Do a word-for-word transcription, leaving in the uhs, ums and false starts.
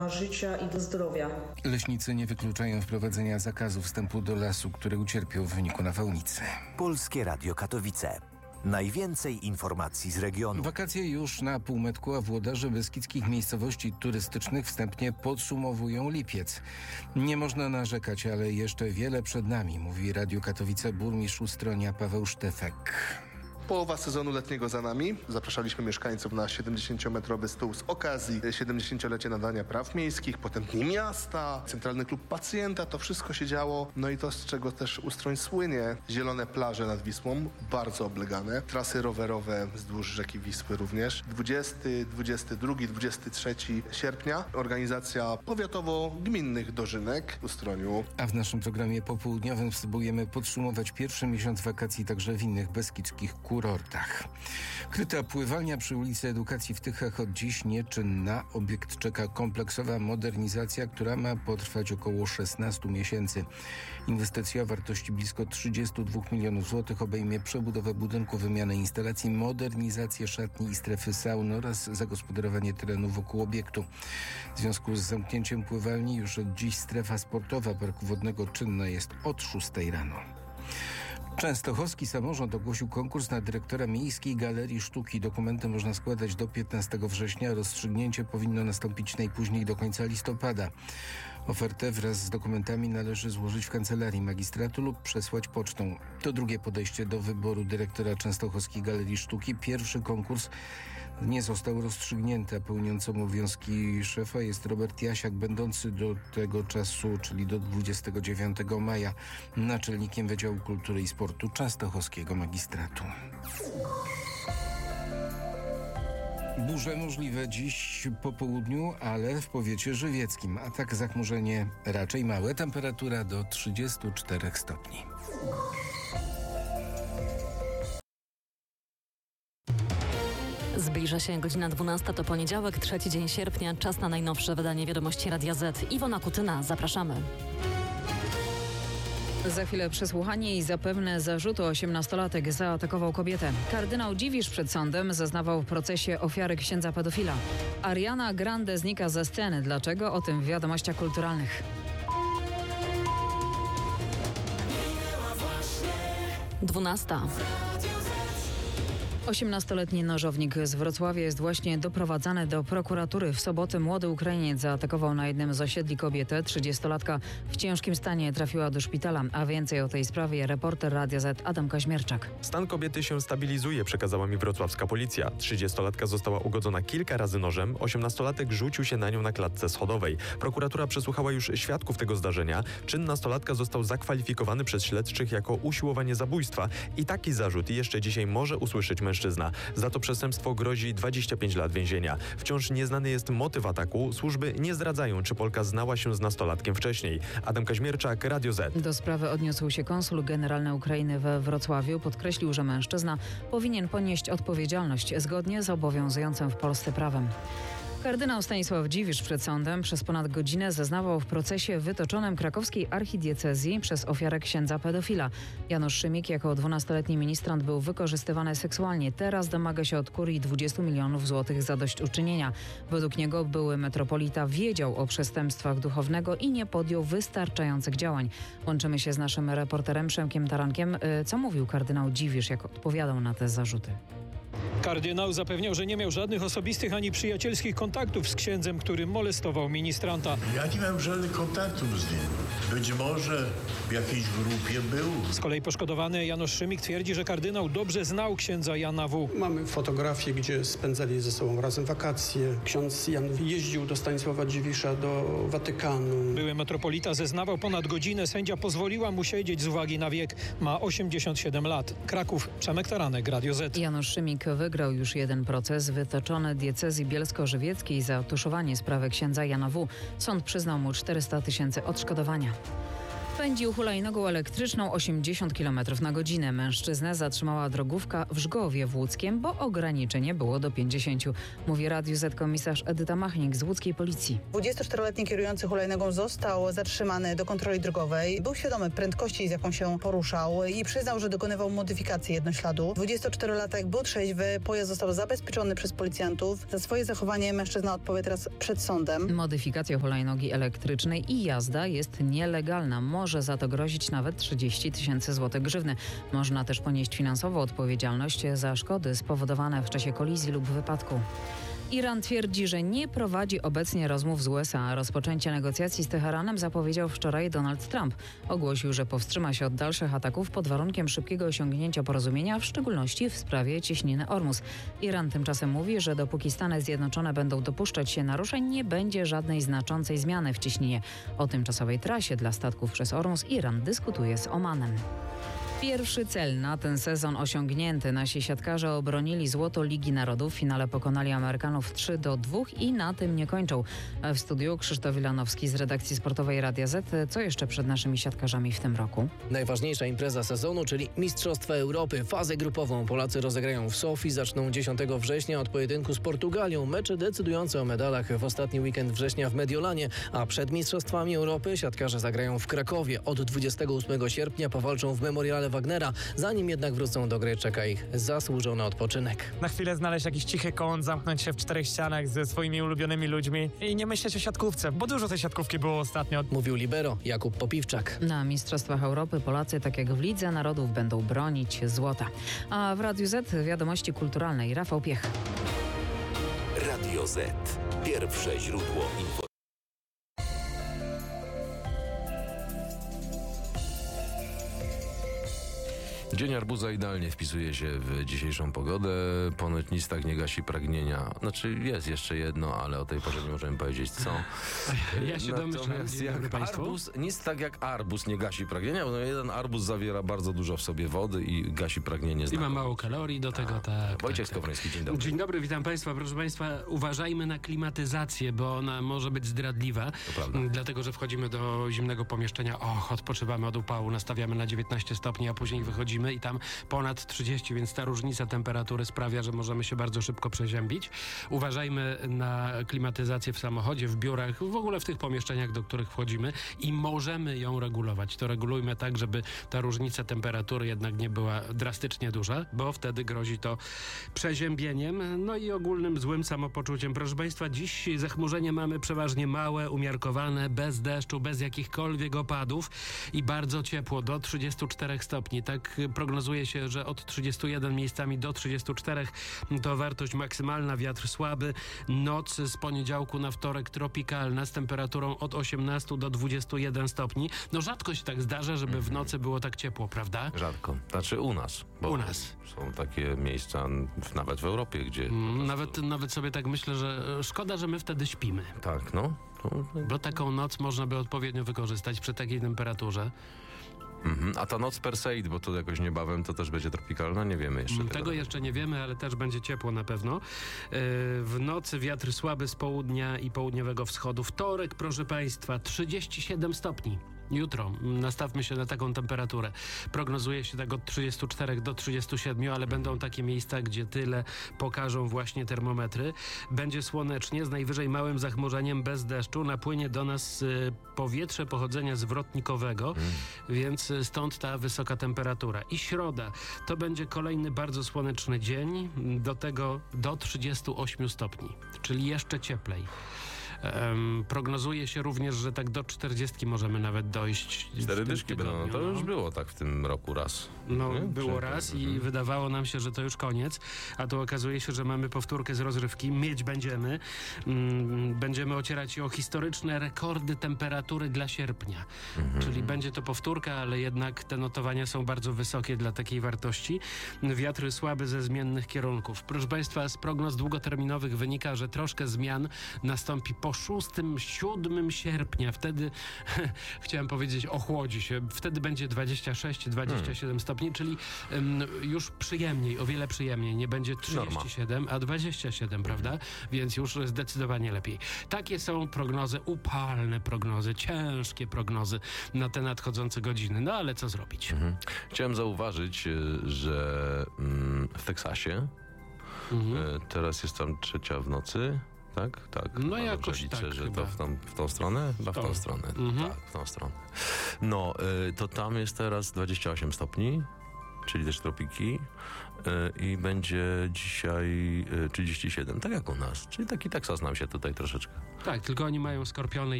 życia i do zdrowia. Leśnicy nie wykluczają wprowadzenia zakazu wstępu do lasu, który ucierpiał w wyniku nawałnicy. Polskie Radio Katowice. Najwięcej informacji z regionu. Wakacje już na półmetku, a włodarze beskidzkich miejscowości turystycznych wstępnie podsumowują lipiec. Nie można narzekać, ale jeszcze wiele przed nami, mówi Radio Katowice burmistrz Ustronia Paweł Sztefek. Połowa sezonu letniego za nami. Zapraszaliśmy mieszkańców na siedemdziesięciometrowy stół z okazji siedemdziesięciolecia nadania praw miejskich, potem Dni Miasta, Centralny Klub Pacjenta. To wszystko się działo. No i to, z czego też Ustroń słynie. Zielone plaże nad Wisłą, bardzo oblegane. Trasy rowerowe wzdłuż rzeki Wisły również. dwudziestego, dwudziestego drugiego, dwudziestego trzeciego sierpnia organizacja powiatowo-gminnych dożynek w Ustroniu. A w naszym programie popołudniowym spróbujemy podsumować pierwszy miesiąc wakacji także w innych beskidzkich kurortach. Kryta pływalnia przy ulicy Edukacji w Tychach od dziś nieczynna. Obiekt czeka kompleksowa modernizacja, która ma potrwać około szesnaście miesięcy. Inwestycja o wartości blisko trzydzieści dwa milionów złotych obejmie przebudowę budynku, wymianę instalacji, modernizację szatni i strefy saun oraz zagospodarowanie terenu wokół obiektu. W związku z zamknięciem pływalni już od dziś strefa sportowa parku wodnego czynna jest od szóstej rano. Częstochowski samorząd ogłosił konkurs na dyrektora Miejskiej Galerii Sztuki. Dokumenty można składać do piętnastego września. Rozstrzygnięcie powinno nastąpić najpóźniej do końca listopada. Ofertę wraz z dokumentami należy złożyć w kancelarii magistratu lub przesłać pocztą. To drugie podejście do wyboru dyrektora Częstochowskiej Galerii Sztuki. Pierwszy konkurs nie został rozstrzygnięty, a pełniącym obowiązki szefa jest Robert Jasiak, będący do tego czasu, czyli do dwudziestego dziewiątego maja, naczelnikiem Wydziału Kultury i Sportu Częstochowskiego Magistratu. Burze możliwe dziś po południu, ale w powiecie żywieckim, a tak zachmurzenie raczej małe. Temperatura do trzydziestu czterech stopni. Zbliża się godzina dwunasta, to poniedziałek, trzeci dzień sierpnia. Czas na najnowsze wydanie Wiadomości Radia Z. Iwona Kutyna, zapraszamy. Za chwilę przesłuchanie i zapewne zarzutu osiemnastolatek zaatakował kobietę. Kardynał Dziwisz przed sądem zeznawał w procesie ofiary księdza pedofila. Ariana Grande znika ze sceny. Dlaczego? O tym w Wiadomościach Kulturalnych. dwunasta. osiemnastoletni nożownik z Wrocławia jest właśnie doprowadzany do prokuratury. W sobotę młody Ukrainiec zaatakował na jednym z osiedli kobietę. trzydziestolatka w ciężkim stanie trafiła do szpitala. A więcej o tej sprawie reporter Radia Z Adam Kaźmierczak. Stan kobiety się stabilizuje, przekazała mi wrocławska policja. trzydziestolatka została ugodzona kilka razy nożem. osiemnastolatek rzucił się na nią na klatce schodowej. Prokuratura przesłuchała już świadków tego zdarzenia. Czyn nastolatka został zakwalifikowany przez śledczych jako usiłowanie zabójstwa i taki zarzut jeszcze dzisiaj może usłyszeć mężczyzna. Za to przestępstwo grozi dwadzieścia pięć lat więzienia. Wciąż nieznany jest motyw ataku. Służby nie zdradzają, czy Polka znała się z nastolatkiem wcześniej. Adam Kaźmierczak, Radio Z. Do sprawy odniósł się konsul generalny Ukrainy we Wrocławiu. Podkreślił, że mężczyzna powinien ponieść odpowiedzialność zgodnie z obowiązującym w Polsce prawem. Kardynał Stanisław Dziwisz przed sądem przez ponad godzinę zeznawał w procesie wytoczonym krakowskiej archidiecezji przez ofiarę księdza pedofila. Janusz Szymik jako dwunastoletni ministrant był wykorzystywany seksualnie. Teraz domaga się od kurii dwudziestu milionów złotych zadośćuczynienia. Według niego były metropolita wiedział o przestępstwach duchownego i nie podjął wystarczających działań. Łączymy się z naszym reporterem Przemkiem Tarankiem. Co mówił kardynał Dziwisz, jak odpowiadał na te zarzuty? Kardynał zapewniał, że nie miał żadnych osobistych ani przyjacielskich kontaktów z księdzem, który molestował ministranta. Ja nie miałem żadnych kontaktów z nim. Być może w jakiejś grupie był. Z kolei poszkodowany Janusz Szymik twierdzi, że kardynał dobrze znał księdza Jana W. Mamy fotografię, gdzie spędzali ze sobą razem wakacje. Ksiądz Jan jeździł do Stanisława Dziwisza, do Watykanu. Były metropolita zeznawał ponad godzinę. Sędzia pozwoliła mu siedzieć z uwagi na wiek. Ma osiemdziesiąt siedem lat. Kraków, Przemek Taranek, Radio Z. Janusz Szymik wygrał już jeden proces wytoczony diecezji bielsko-żywieckiej za tuszowanie sprawy księdza Jana W. Sąd przyznał mu czterysta tysięcy odszkodowania. Pędził hulajnogą elektryczną osiemdziesiąt kilometrów na godzinę. Mężczyznę zatrzymała drogówka w Żgowie w Łódzkiem, bo ograniczenie było do pięćdziesięciu. Mówi Radiu Z komisarz Edyta Machnik z łódzkiej policji. dwudziestoczteroletni kierujący hulajnogą został zatrzymany do kontroli drogowej. Był świadomy prędkości, z jaką się poruszał i przyznał, że dokonywał modyfikacji jednośladu. dwudziestoczterolatek był trzeźwy, pojazd został zabezpieczony przez policjantów. Za swoje zachowanie mężczyzna odpowie teraz przed sądem. Modyfikacja hulajnogi elektrycznej i jazda jest nielegalna. Może za to grozić nawet trzydzieści tysięcy złotych grzywny. Można też ponieść finansową odpowiedzialność za szkody spowodowane w czasie kolizji lub wypadku. Iran twierdzi, że nie prowadzi obecnie rozmów z U S A. Rozpoczęcie negocjacji z Teheranem zapowiedział wczoraj Donald Trump. Ogłosił, że powstrzyma się od dalszych ataków pod warunkiem szybkiego osiągnięcia porozumienia, w szczególności w sprawie cieśniny Ormus. Iran tymczasem mówi, że dopóki Stany Zjednoczone będą dopuszczać się naruszeń, nie będzie żadnej znaczącej zmiany w cieśninie. O tymczasowej trasie dla statków przez Ormus Iran dyskutuje z Omanem. Pierwszy cel na ten sezon osiągnięty. Nasi siatkarze obronili złoto Ligi Narodów. W finale pokonali Amerykanów trzy do dwóch i na tym nie kończą. W studiu Krzysztof Wilanowski z redakcji sportowej Radia Z. Co jeszcze przed naszymi siatkarzami w tym roku? Najważniejsza impreza sezonu, czyli Mistrzostwa Europy. Fazę grupową Polacy rozegrają w Sofii. Zaczną dziesiątego września od pojedynku z Portugalią. Mecze decydujące o medalach w ostatni weekend września w Mediolanie. A przed Mistrzostwami Europy siatkarze zagrają w Krakowie. Od dwudziestego ósmego sierpnia powalczą w Memoriale Wagnera. Zanim jednak wrócą do gry, czeka ich zasłużony odpoczynek. Na chwilę znaleźć jakiś cichy kąt, zamknąć się w czterech ścianach ze swoimi ulubionymi ludźmi i nie myśleć o siatkówce, bo dużo tej siatkówki było ostatnio. Mówił libero Jakub Popiwczak. Na Mistrzostwach Europy Polacy, tak jak w Lidze Narodów, będą bronić złota. A w Radiu Z wiadomości kulturalnej Rafał Piech. Radio Z. Pierwsze źródło informacji. Dzień arbuza idealnie wpisuje się w dzisiejszą pogodę. Ponoć nic tak nie gasi pragnienia. Znaczy jest jeszcze jedno, ale o tej porze nie możemy powiedzieć co. Ja się domyślam, jak arbuz, nic tak jak arbuz nie gasi pragnienia, bo jeden arbuz zawiera bardzo dużo w sobie wody i gasi pragnienie I ma mało kalorii do tego, tak. Wojciech tak, Skowroński, dzień dobry. Dzień dobry, witam Państwa. Proszę Państwa, uważajmy na klimatyzację, bo ona może być zdradliwa. To prawda. Dlatego, że wchodzimy do zimnego pomieszczenia, och, odpoczywamy od upału, nastawiamy na dziewiętnaście stopni, a później wychodzimy i tam ponad trzydzieści, więc ta różnica temperatury sprawia, że możemy się bardzo szybko przeziębić. Uważajmy na klimatyzację w samochodzie, w biurach, w ogóle w tych pomieszczeniach, do których wchodzimy i możemy ją regulować. To regulujmy tak, żeby ta różnica temperatury jednak nie była drastycznie duża, bo wtedy grozi to przeziębieniem, no i ogólnym złym samopoczuciem. Proszę Państwa, dziś zachmurzenie mamy przeważnie małe, umiarkowane, bez deszczu, bez jakichkolwiek opadów i bardzo ciepło, do trzydziestu czterech stopni. Tak prognozuje się, że od trzydziestu jeden miejscami do trzydziestu czterech to wartość maksymalna, wiatr słaby. Noc z poniedziałku na wtorek tropikalna z temperaturą od osiemnastu do dwudziestu jeden stopni. No rzadko się tak zdarza, żeby w nocy było tak ciepło, prawda? Rzadko. Znaczy u nas. Bo u nas. Są takie miejsca nawet w Europie, gdzie... Mm, nawet, nawet sobie tak myślę, że szkoda, że my wtedy śpimy. Tak, no. To... Bo taką noc można by odpowiednio wykorzystać przy takiej temperaturze. Mhm. A ta noc Perseid, bo to jakoś niebawem to też będzie tropikalna, nie wiemy jeszcze. Tego, tego jeszcze nie wiemy, ale też będzie ciepło na pewno. Yy, w nocy wiatr słaby z południa i południowego wschodu. Wtorek, proszę Państwa, trzydzieści siedem stopni. Jutro nastawmy się na taką temperaturę. Prognozuje się tak od trzydziestu czterech do trzydziestu siedmiu, ale będą takie miejsca, gdzie tyle pokażą właśnie termometry. Będzie słonecznie, z najwyżej małym zachmurzeniem, bez deszczu. Napłynie do nas y, powietrze pochodzenia zwrotnikowego, mm. więc stąd ta wysoka temperatura. I środa to będzie kolejny bardzo słoneczny dzień, do tego do trzydziestu ośmiu stopni, czyli jeszcze cieplej. Um, prognozuje się również, że tak do czterdziestki możemy nawet dojść. Cztery dyszki będą, no to już no. było tak w tym roku raz. No, nie? było raz i mhm. wydawało nam się, że to już koniec, a tu okazuje się, że mamy powtórkę z rozrywki. Mieć będziemy. Mm, będziemy ocierać się o historyczne rekordy temperatury dla sierpnia. Mhm. Czyli będzie to powtórka, ale jednak te notowania są bardzo wysokie dla takiej wartości. Wiatry słabe ze zmiennych kierunków. Proszę Państwa, z prognoz długoterminowych wynika, że troszkę zmian nastąpi po po szóstym, siódmym sierpnia, wtedy chciałem powiedzieć, ochłodzi się, wtedy będzie dwadzieścia sześć dwadzieścia siedem hmm. stopni, czyli um, już przyjemniej, o wiele przyjemniej, nie będzie trzydzieści siedem, Norma. A dwadzieścia siedem, prawda? Więc już zdecydowanie lepiej. Takie są prognozy, upalne prognozy, ciężkie prognozy na te nadchodzące godziny. No ale co zrobić? Mhm. Chciałem zauważyć, że mm, w Teksasie mhm. teraz jest tam trzecia w nocy. Tak? Tak. No Chyba jakoś liczę, tak że chyba. to w tą, w tą stronę? Chyba w tą stronę. Mhm. Tak, w tą stronę. No, y, to tam jest teraz dwadzieścia osiem stopni, czyli też tropiki. Y, I będzie dzisiaj y, trzydzieści siedem, tak jak u nas. Czyli taki Teksas nam się tutaj troszeczkę. Tak, tylko oni mają skorpiony